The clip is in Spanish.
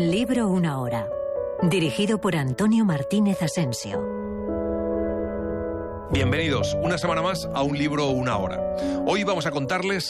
Un libro, una hora. Dirigido por Antonio Martínez Asensio. Bienvenidos una semana más a Un libro, una hora. Hoy vamos a contarles